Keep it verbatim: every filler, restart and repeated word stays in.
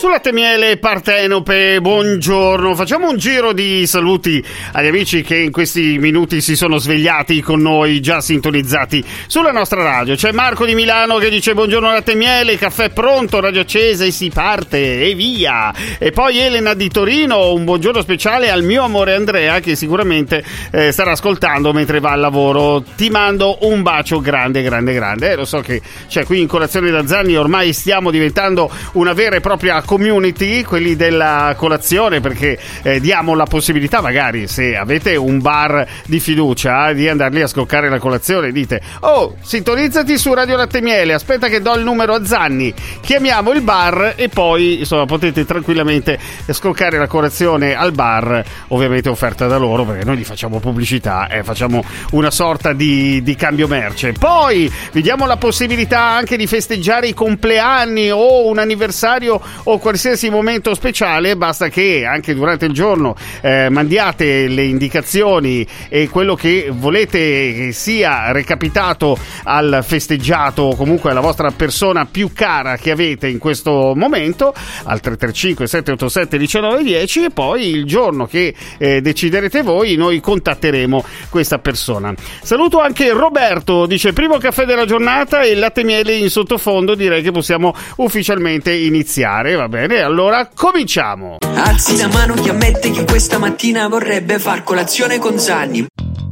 Su Latte e Miele Partenope, buongiorno. Facciamo un giro di saluti agli amici che in questi minuti si sono svegliati con noi, già sintonizzati sulla nostra radio. C'è Marco di Milano che dice buongiorno Latte e Miele, caffè pronto, radio accesa e si parte e via. E poi Elena di Torino, un buongiorno speciale al mio amore Andrea che sicuramente eh, starà ascoltando mentre va al lavoro. Ti mando un bacio grande grande grande. Eh, lo so che cioè, qui in Colazione da Zanni ormai stiamo diventando una vera e propria community, quelli della colazione, perché eh, diamo la possibilità, magari se avete un bar di fiducia, di andarli a scoccare la colazione. Dite: oh, sintonizzati su Radio Latte e Miele, aspetta che do il numero a Zanni, chiamiamo il bar e poi insomma potete tranquillamente scoccare la colazione al bar, ovviamente offerta da loro, perché noi gli facciamo pubblicità e eh, facciamo una sorta di, di cambio merce. Poi vi diamo la possibilità anche di festeggiare i compleanni o un anniversario o qualsiasi momento speciale, basta che anche durante il giorno eh, mandiate le indicazioni e quello che volete che sia recapitato al festeggiato o comunque alla vostra persona più cara che avete in questo momento al tre tre cinque sette otto sette uno nove uno zero, e poi il giorno che eh, deciderete voi noi contatteremo questa persona. Saluto anche Roberto, dice primo caffè della giornata e Latte e Miele in sottofondo, direi che possiamo ufficialmente iniziare. Va bene, allora cominciamo. Alzi la mano chi ammette che questa mattina vorrebbe far colazione con Zanni.